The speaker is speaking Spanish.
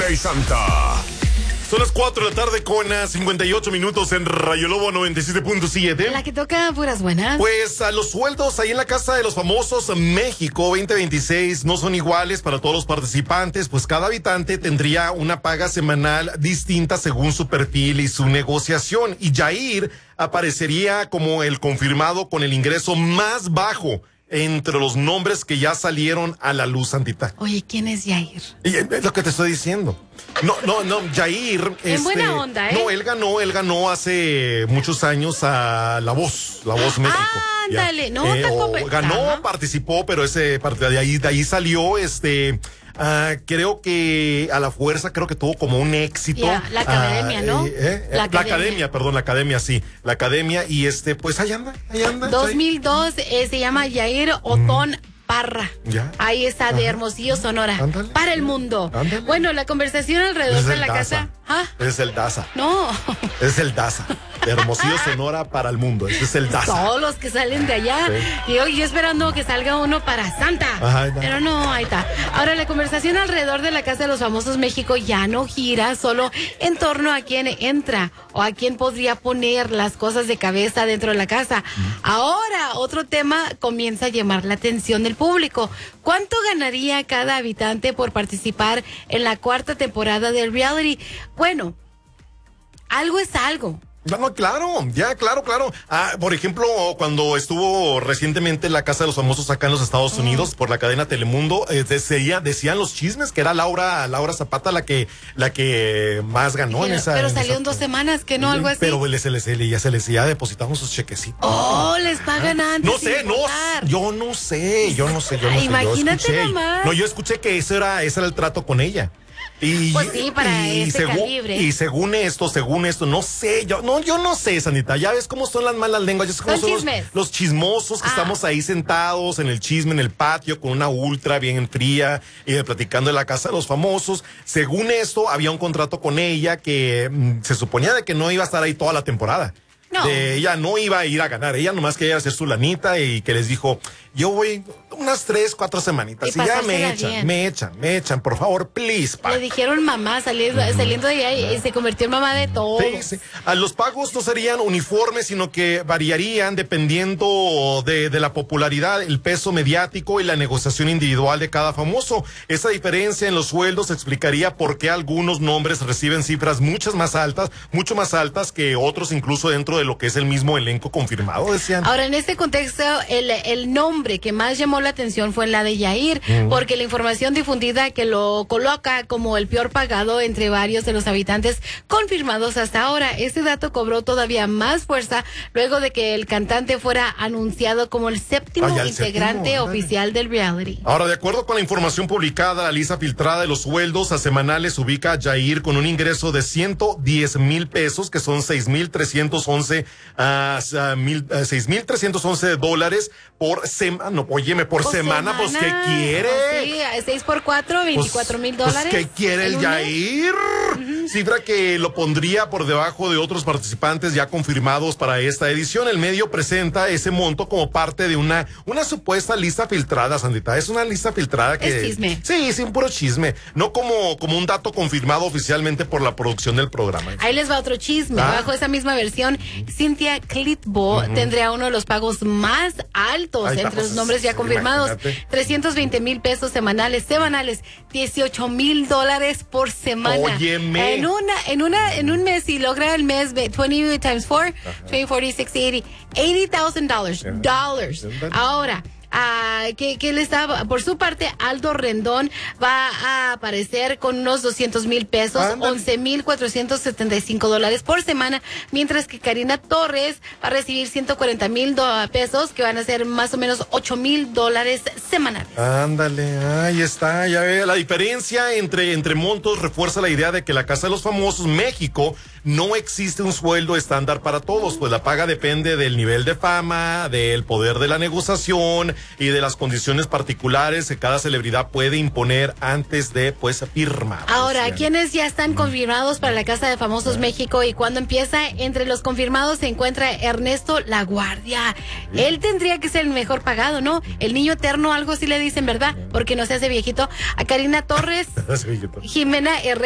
y Santa. Son las 4 de la tarde con 58 minutos en Rayo Lobo 97.7. La que toca puras buenas. Pues a los sueldos ahí en la Casa de los Famosos México 2026 no son iguales para todos los participantes, pues cada habitante tendría una paga semanal distinta según su perfil y su negociación. Y Yair aparecería como el confirmado con el ingreso más bajo entre los nombres que ya salieron a la luz, Santita. Oye, ¿quién es Yair? Y es lo que te estoy diciendo. No, Yair. En buena onda, ¿eh? No, él ganó hace muchos años a La Voz México. Ándale, no, ganó, participó, pero de ahí salió creo que a la fuerza, creo que tuvo como un éxito. La academia, ¿no? La academia, sí. La academia, y pues ahí anda. 2002, se llama Yair Otón Parra. ¿Ya? Ahí está, de Hermosillo, Sonora. Ándale. Para el mundo. Ándale. Bueno, la conversación alrededor de la casa. ¿Ah? Es el Daza. No. Es el Daza. De Hermosillo, Sonora para el mundo. Ese es el Daza. Todos los que salen de allá. Sí. Y hoy yo esperando que salga uno para Santa. Ajá, pero no, ahí está. Ahora, la conversación alrededor de la Casa de los Famosos México ya no gira solo en torno a quién entra o a quién podría poner las cosas de cabeza dentro de la casa. Ahora, otro tema comienza a llamar la atención del público. ¿Cuánto ganaría cada habitante por participar en la 4ª temporada del reality? Bueno, algo es algo. No, claro. Por ejemplo, cuando estuvo recientemente la Casa de los Famosos acá en los Estados Unidos por la cadena Telemundo, decían los chismes que era Laura Zapata la que más ganó en esa. Pero salió en 2 semanas, que no, algo así. Pero se les ya depositamos sus chequecitos. Oh, les pagan antes. Yo no sé. Imagínate nomás. No, yo escuché que ese era el trato con ella. Pues sí, para ese calibre. Y según esto, no sé, yo no sé, Sanita, ya ves cómo son las malas lenguas, ya ves cómo son los chismosos que estamos ahí sentados en el chisme, en el patio, con una ultra bien fría, platicando de la Casa de los Famosos. Según esto, había un contrato con ella que se suponía de que no iba a estar ahí toda la temporada. No. Ella no iba a ir a ganar, ella nomás quería hacer su lanita y que les dijo, yo voy unas 3-4 semanitas y ya me echan, por favor, please. Le dijeron mamá saliendo de allá y se convirtió en mamá de todos. Sí. Los pagos no serían uniformes, sino que variarían dependiendo de la popularidad, el peso mediático y la negociación individual de cada famoso. Esa diferencia en los sueldos explicaría por qué algunos nombres reciben cifras mucho más altas que otros, incluso dentro de lo que es el mismo elenco confirmado, decían. Ahora, en este contexto, el nombre que más llamó la atención fue la de Yair, porque la información difundida que lo coloca como el peor pagado entre varios de los habitantes confirmados hasta ahora. Este dato cobró todavía más fuerza luego de que el cantante fuera anunciado como el séptimo integrante oficial del reality. Ahora, de acuerdo con la información publicada, la lista filtrada de los sueldos a semanales ubica a Yair con un ingreso de 110,000 pesos, que son 6,311 $6,311 por semana. Óyeme, por semana, pues, ¿qué quiere? Sí, 6 por 4, $24,000. Pues, ¿qué quiere el Yair? Cifra que lo pondría por debajo de otros participantes ya confirmados para esta edición. El medio presenta ese monto como parte de una supuesta lista filtrada, Sandita. Es una lista filtrada que... Es chisme. Sí, un puro chisme. No como un dato confirmado oficialmente por la producción del programa. Ahí les va otro chisme. Bajo esa misma versión, Cynthia Clitbo tendría uno de los pagos más altos entre los nombres ya confirmados. 320,000 pesos semanales, $18,000 por semana. Óyeme. En un mes, si logra el mes 20 times 4, 20, 40, 60, $80,000. Ahora, que él está, por su parte, Aldo Rendón va a aparecer con unos 200,000 pesos, $11,475 por semana, mientras que Karina Torres va a recibir 140,000 pesos, que van a ser más o menos $8,000 semanales. Ándale, ahí está, ya ve, la diferencia entre montos refuerza la idea de que la Casa de los Famosos México no existe un sueldo estándar para todos, pues la paga depende del nivel de fama, del poder de la negociación y de las condiciones particulares que cada celebridad puede imponer antes de, pues, firmar. Ahora, ¿quiénes ya están confirmados para la Casa de Famosos México y cuándo empieza? Entre los confirmados se encuentra Ernesto La Guardia. Él tendría que ser el mejor pagado, ¿no? El niño eterno, algo así le dicen, ¿verdad? Porque no se hace viejito. A Karina Torres, Jimena Herrera.